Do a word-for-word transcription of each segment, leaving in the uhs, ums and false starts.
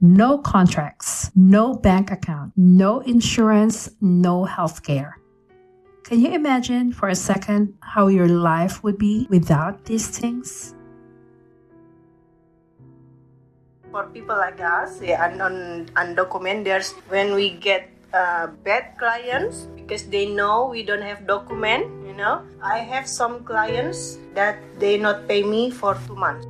No contracts, no bank account, no insurance, no healthcare. Can you imagine for a second how your life would be without these things? For people like us, yeah, and un- undocumented, when we get uh, bad clients because they know we don't have document, you know. I have some clients that they not pay me for two months.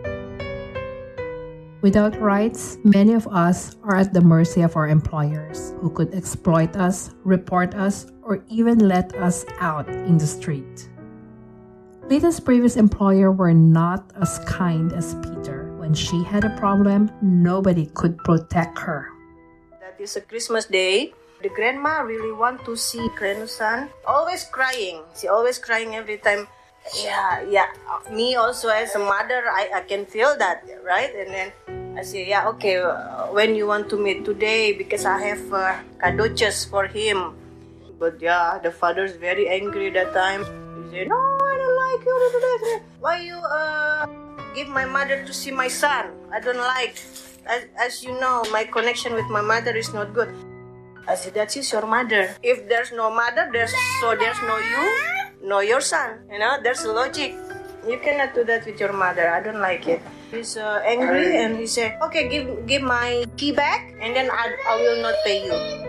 Without rights, many of us are at the mercy of our employers who could exploit us, report us, or even let us out in the street. Lita's previous employer were not as kind as Peter. When she had a problem, nobody could protect her. That is a Christmas day. The grandma really want to see grandson. Always crying. She always crying every time. Yeah, yeah. Me also as a mother, I, I can feel that, right? And then I say, yeah, okay, uh, when you want to meet today, because I have uh, cadeaus for him. But yeah, the father's very angry that time. He say, no, I don't like you. Why you uh, give my mother to see my son? I don't like. As, as you know, my connection with my mother is not good. I said, that is your mother. If there's no mother, there's so there's no you, no your son. You know, there's logic. You cannot do that with your mother. I don't like it. He's uh, angry and he said, okay, give give my key back and then I, I will not pay you.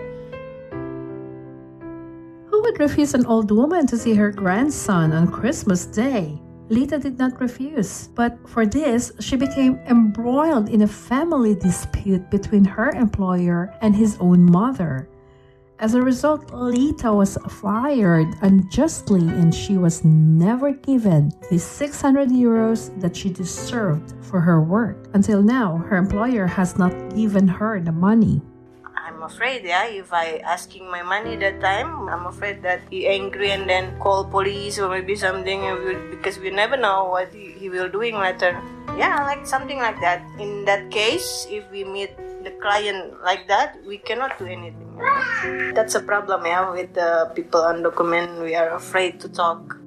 Who would refuse an old woman to see her grandson on Christmas Day? Lita did not refuse, but for this, she became embroiled in a family dispute between her employer and his own mother. As a result, Lita was fired unjustly and she was never given the six hundred euros that she deserved for her work. Until now, her employer has not given her the money. I'm afraid, yeah, if I asking my money that time, I'm afraid that he angry and then call police or maybe something because we never know what he, he will doing later. Yeah, like something like that. In that case, if we meet the client like that, we cannot do anything. You know? That's a problem, yeah, with the people undocumented. We are afraid to talk.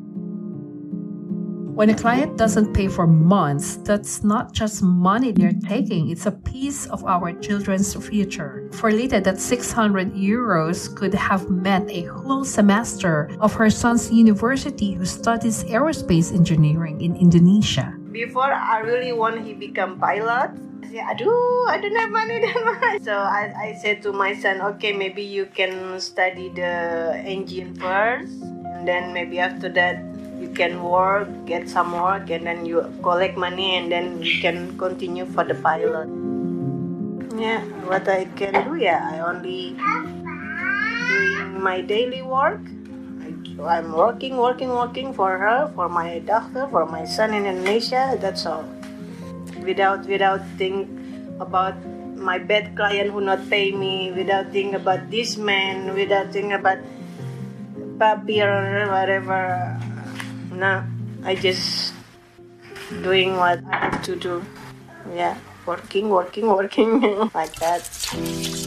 When a client doesn't pay for months, that's not just money they're taking, it's a piece of our children's future. For Lita, that six hundred euros could have meant a whole semester of her son's university who studies aerospace engineering in Indonesia. Before, I really want he become pilot. I say, Aduh, I don't have money that much. So I, I said to my son, okay, maybe you can study the engine first, and then maybe after that, you can work, get some work, and then you collect money, and then you can continue for the pilot. Yeah, what I can do, yeah, I only doing my daily work. I, I'm working, working, working for her, for my doctor, for my son in Indonesia. That's all. Without, without think about my bad client who not pay me, without think about this man, without think about papi or whatever. No, I just doing what I have to do. Yeah, working, working, working like that.